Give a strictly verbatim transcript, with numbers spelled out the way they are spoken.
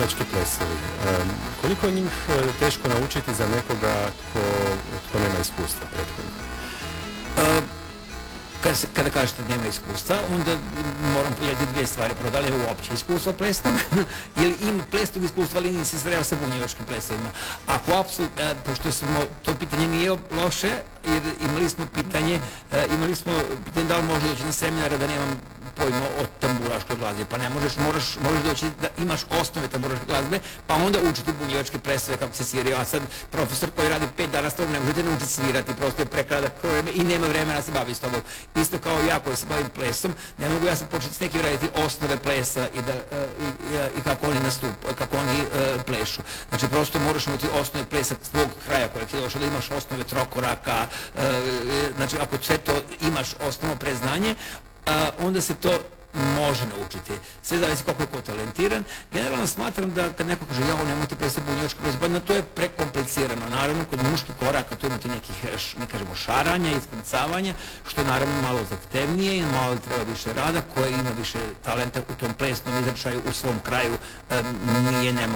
bunjevački plesovi. Koliko je njih teško naučiti za nekoga tko nema iskustva prethodno? Kada kažete da nema iskustva, onda moram pogledati dvije stvari. Prvo, da li je uopće iskustvo plesnog, ili ima plesnog iskustva, ali nisi sreo sa bunjevačkim plesovima. Ako apsolutno, pošto smo, to pitanje nije loše, jer imali smo pitanje, imali smo pitanje da li može doći na seminara da nemam pojma o tamburaškoj glazbi, pa ne možeš, moraš, možeš doći da imaš osnove tamburaške glazbe, pa onda učiti bunjevačke plesove kako se sviraju, a sad profesor koji radi pet dana s tobom ne možete naučiti svirati, prosto je prekratak vreme i nema vremena da se bavi s tobom. Isto kao ja koji se bavim plesom, ne mogu ja sad početi s nekim raditi osnove plesa i, da, i, i, i kako oni nastup, kako oni uh, plešu. Znači prosto moraš imati osnove plesa svog kraja kojeg je došao, da imaš osnove trokoraka, uh, znači ako sve to imaš osnovno preznanje, A, onda se to može naučiti. Sve zavisi koliko je ko talentiran. Generalno smatram da kad neko kaže ja nemojte plesati bunjevačku glazbu, no to je prekomplicirano. Naravno, kod muških koraka tu imate nekih, mi kažemo, šaranja, iskrcavanja, što je naravno malo zahtevnije i malo treba više rada, koje ima više talenta u tom plesnom izračaju u svom kraju, nije nemoguće